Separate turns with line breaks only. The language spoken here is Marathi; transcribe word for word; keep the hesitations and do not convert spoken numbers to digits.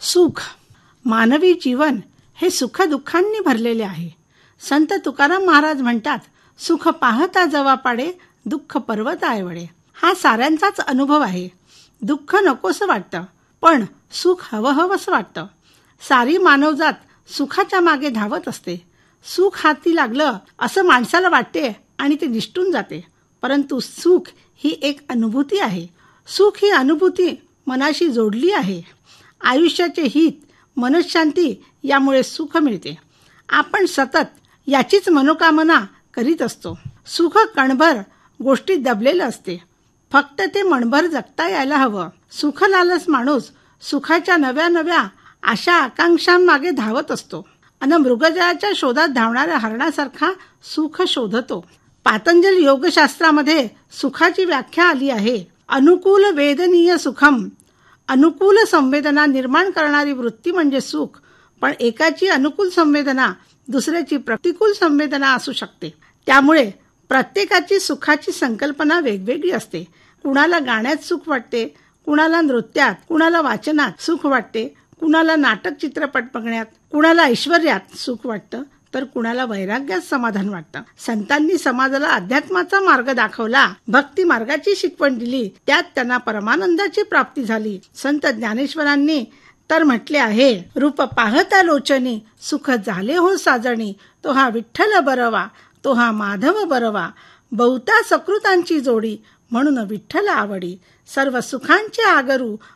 सुख. मानवी जीवन हे सुखदुःखांनी भरलेले आहे. संत तुकाराम महाराज म्हणतात, सुख पाहता जवा पाडे, दुःख पर्वत आयवडे. हा साऱ्यांचाच अनुभव आहे. दुःख नकोसं वाटतं, पण सुख हवं हवंसं वाटतं. सारी मानवजात सुखाच्या मागे धावत असते. सुख हाती लागलं असं माणसाला वाटते आणि ते निष्ठून जाते. परंतु सुख ही एक अनुभूती आहे. सुख ही अनुभूती मनाशी जोडली आहे. आयुष्याचे हित, मनःशांती यामुळे सुख मिळते. आपण सतत याचीच मनोकामना करीत असतो. सुख कणभर गोष्टीत दबलेलं असते. फक्त ते मणभर जगता यायला हवं. सुखलालच माणूस सुखाच्या नव्या नव्या आशा आकांक्षांमागे धावत असतो आणि मृगजळाच्या शोधात धावणाऱ्या हरणासारखा सुख शोधतो. पातंजल योगशास्त्रामध्ये सुखाची व्याख्या आली आहे. अनुकूल वेदनीय सुखम. अनुकूल संवेदना निर्माण करणारी वृत्ती म्हणजे सुख. पण एकाची अनुकूल संवेदना दुसऱ्याची प्रतिकूल संवेदना असू शकते. त्यामुळे प्रत्येकाची सुखाची संकल्पना वेगवेगळी असते. कुणाला गाण्यात सुख वाटते, कुणाला नृत्यात, कुणाला वाचनात सुख वाटते, कुणाला नाटक चित्रपट बघण्यात, कुणाला ऐश्वर्यात सुख वाटतं, तर कुणाला वैराग्यात समाधान वाटतं. संतांनी समाजाला अध्यात्माचा मार्ग दाखवला, भक्ती मार्गाची शिकवण दिली, त्यात त्यांना परमानंदाची प्राप्ती झाली. संत ज्ञानेश्वरांनी तर म्हटले आहे, रूप पाहता लोचनी, सुख झाले हो साजणी, तो हा विठ्ठल बरवा, तो हा माधव बरवा, बहुता सकृतांची जोडी, म्हणून विठ्ठल आवडी, सर्व सुखांचे आगरू,